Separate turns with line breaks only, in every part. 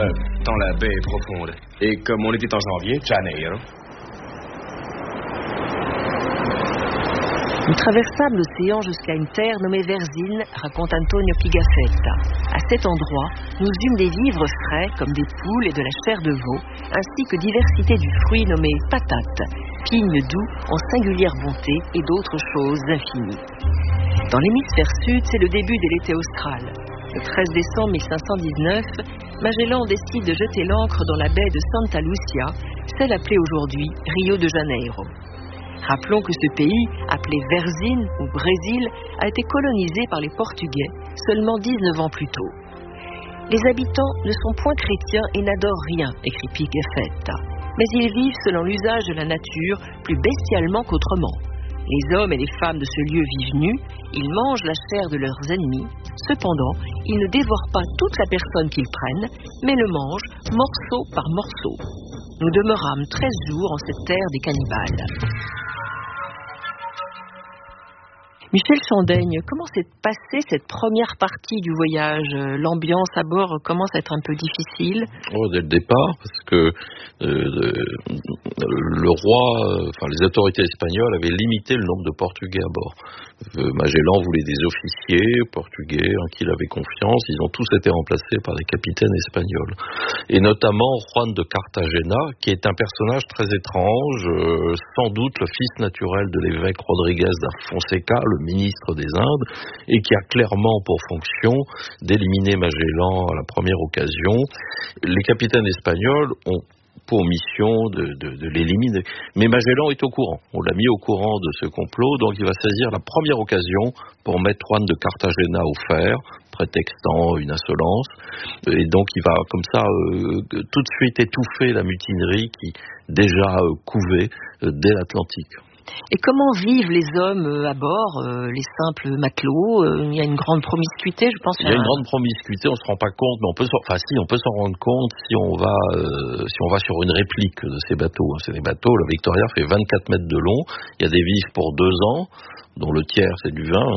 Dans la baie profonde. Et comme on était en janvier, Janeiro.
Nous traversâmes l'océan jusqu'à une terre nommée Versine, raconte Antonio Pigafetta. À cet endroit, nous eûmes des vivres frais comme des poules et de la chair de veau, ainsi que diversité du fruit nommé patate, pigne doux en singulière bonté et d'autres choses infinies. Dans l'hémisphère sud, c'est le début de l'été austral. Le 13 décembre 1519, Magellan décide de jeter l'ancre dans la baie de Santa Lucia, celle appelée aujourd'hui Rio de Janeiro. Rappelons que ce pays, appelé Versine ou Brésil, a été colonisé par les Portugais seulement 19 ans plus tôt. Les habitants ne sont point chrétiens et n'adorent rien, écrit Pigafetta, mais ils vivent selon l'usage de la nature plus bestialement qu'autrement. Les hommes et les femmes de ce lieu vivent nus, ils mangent la chair de leurs ennemis. Cependant, ils ne dévorent pas toute la personne qu'ils prennent, mais le mangent morceau par morceau. Nous demeurâmes 13 jours en cette terre des cannibales. Michel Chandaigne, comment s'est passée cette première partie du voyage? L'ambiance à bord commence à être un peu difficile.
Dès le départ, parce que le roi, les autorités espagnoles avaient limité le nombre de Portugais à bord. Magellan voulait des officiers portugais en qui il avait confiance. Ils ont tous été remplacés par des capitaines espagnols. Et notamment Juan de Cartagena, qui est un personnage très étrange, sans doute le fils naturel de l'évêque Rodriguez da Fonseca, le ministre des Indes, et qui a clairement pour fonction d'éliminer Magellan à la première occasion. Les capitaines espagnols ont pour mission de l'éliminer. Mais Magellan est au courant. On l'a mis au courant de ce complot, donc il va saisir la première occasion pour mettre Juan de Cartagena au fer, prétextant une insolence. Et donc il va comme ça tout de suite étouffer la mutinerie qui déjà couvait dès l'Atlantique.
Et comment vivent les hommes à bord, les simples matelots? Il y a une grande promiscuité, je pense.
Il y a une grande promiscuité, on se rend pas compte, mais on peut s'en rendre compte si on va sur une réplique de ces bateaux. C'est des bateaux, le Victoria fait 24 mètres de long, il y a des vivres pour 2 ans, dont le tiers c'est du vin,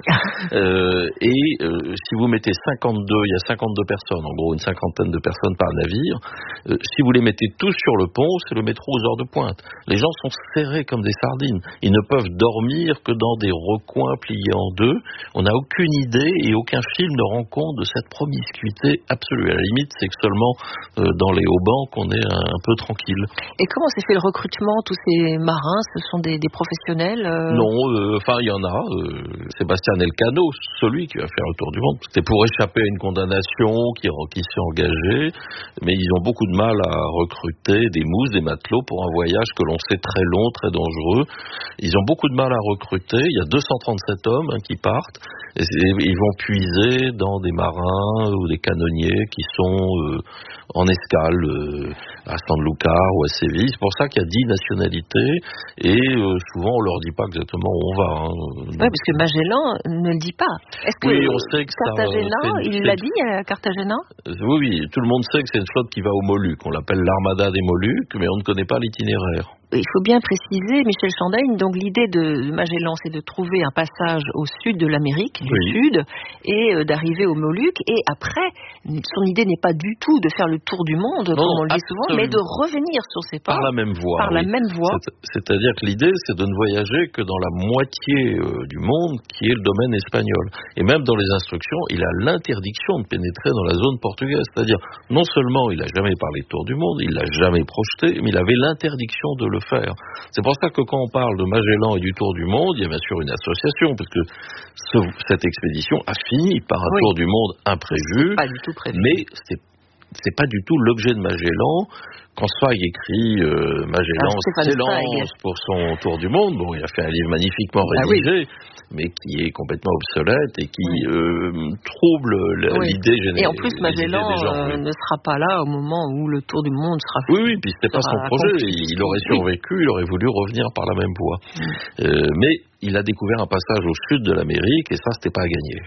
si vous mettez 52, il y a 52 personnes, en gros une cinquantaine de personnes par navire, si vous les mettez tous sur le pont, c'est le métro aux heures de pointe. Les gens sont serrés comme des sardines, ils ne peuvent dormir que dans des recoins pliés en deux. On n'a aucune idée et aucun film ne rend compte de cette promiscuité absolue. À la limite, c'est que seulement dans les haubans qu'on est un peu tranquille.
Et comment s'est fait le recrutement? Tous ces marins, ce sont des professionnels?
Non, il y en a. Sébastien Elcano, celui qui va faire le tour du monde, c'était pour échapper à une condamnation qui s'est engagé, mais ils ont beaucoup de mal à recruter des mousses, des matelots pour un voyage que l'on sait très long, très dangereux. Ils ont beaucoup de mal à recruter. Il y a 237 hommes qui partent. Et ils vont puiser dans des marins ou des canonniers qui sont en escale à Sanlúcar ou à Séville. C'est pour ça qu'il y a 10 nationalités et souvent on leur dit pas exactement où on va.
Oui, parce que Magellan ne le dit pas. Est-ce que
oui, on sait que
Cartagena, il l'a dit à Cartagena?
Oui, tout le monde sait que c'est une flotte qui va aux Moluques. On l'appelle l'Armada des Moluques, mais on ne connaît pas l'itinéraire.
Il faut bien préciser, Michel Chandaigne, donc l'idée de Magellan, c'est de trouver un passage au sud de l'Amérique, du sud, et d'arriver aux Moluques. Et après, son idée n'est pas du tout de faire le tour du monde, comme on le dit souvent, mais de revenir sur ses pas.
Par la même voie.
Par la même voie.
C'est-à-dire que l'idée, c'est de ne voyager que dans la moitié du monde qui est le domaine espagnol. Et même dans les instructions, il a l'interdiction de pénétrer dans la zone portugaise. C'est-à-dire, non seulement il n'a jamais parlé de tour du monde, il l'a jamais projeté, mais il avait l'interdiction de le faire. C'est pour ça que quand on parle de Magellan et du tour du monde, il y a bien sûr une association, parce que cette expédition a fini par un tour du monde imprévu,
pas du tout prévu.
Mais c'est pas du tout l'objet de Magellan. Quand Zweig écrit Magellan s'élance pour son tour du monde, bon, il a fait un livre magnifiquement rédigé, mais qui est complètement obsolète et qui trouble l'idée générale.
Et en plus, Magellan ne sera pas là au moment où le tour du monde sera fait.
Oui, puis c'était pas son projet. Il aurait survécu, il aurait voulu revenir par la même voie. Mais il a découvert un passage au sud de l'Amérique et ça, c'était pas à gagner.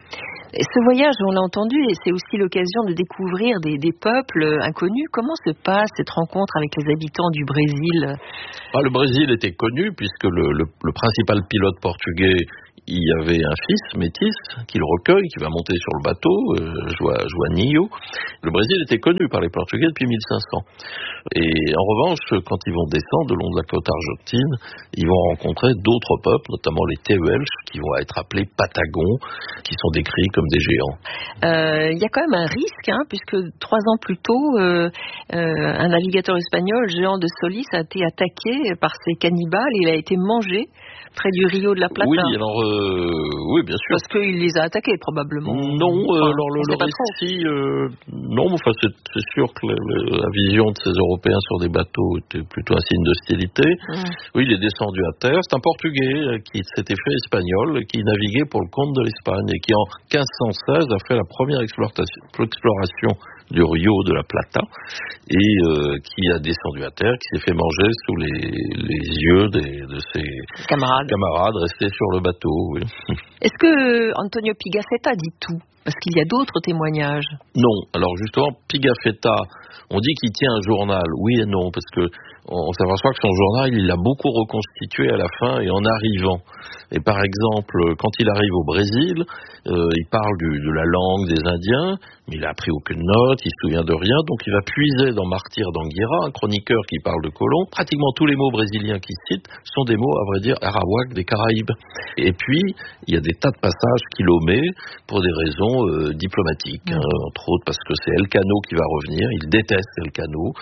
Et ce voyage, on l'a entendu, et c'est aussi l'occasion de découvrir des peuples inconnus. Comment se passe cette rencontre avec les habitants du Brésil?
Le Brésil était connu puisque le principal pilote portugais il y avait un fils métis qui le recueille, qui va monter sur le bateau, Joaninho. Le Brésil était connu par les Portugais depuis 1500. Et en revanche, quand ils vont descendre le long de la côte argentine, ils vont rencontrer d'autres peuples, notamment les Tehuelches, qui vont être appelés Patagons, qui sont décrits comme des géants.
Il y a quand même un risque, puisque 3 ans plus tôt, un navigateur espagnol, Jean de Solis, a été attaqué par ces cannibales et il a été mangé près du Rio de la Plata.
Oui, alors, oui, bien sûr.
Parce qu'il les a attaqués, probablement.
Non, alors le récit, non, enfin, c'est sûr que la vision de ces Européens sur des bateaux était plutôt un signe d'hostilité. Oui, il est descendu à terre. C'est un Portugais qui s'était fait espagnol, qui naviguait pour le compte de l'Espagne et qui, en 1516, a fait la première exploration du Rio de la Plata et qui a descendu à terre, qui s'est fait manger sous les yeux de ses camarades restés sur le bateau. Oui.
Est-ce que Antonio Pigafetta dit tout ? Parce qu'il y a d'autres témoignages.
Non. Alors justement, Pigafetta, on dit qu'il tient un journal. Oui et non, parce que on s'aperçoit que son journal, il l'a beaucoup reconstitué à la fin et en arrivant. Et par exemple, quand il arrive au Brésil, il parle de la langue des Indiens, mais il n'a appris aucune note, il se souvient de rien, donc il va puiser dans Martyr d'Anguera, un chroniqueur qui parle de colons. Pratiquement tous les mots brésiliens qu'il cite sont des mots, à vrai dire, arawak des Caraïbes. Et puis, il y a des tas de passages qu'il omet pour des raisons diplomatiques, entre autres parce que c'est Elcano qui va revenir, il déteste Elcano,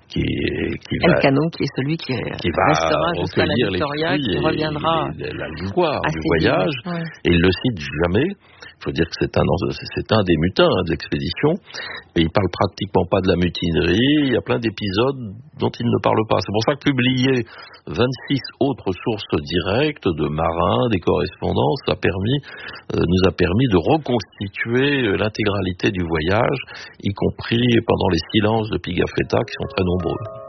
Elcano qui est celui qui restera jusqu'à la Victoria, qui reviendra
la gloire du voyage, et il le cite jamais. Il faut dire que c'est un des mutins de l'expédition, et il parle pratiquement pas de la mutinerie. Il y a plein d'épisodes dont il ne parle pas. C'est pour ça que publier 26 autres sources directes de marins, des correspondances, nous a permis de reconstituer l'intégralité du voyage, y compris pendant les silences de Pigafetta qui sont très nombreux.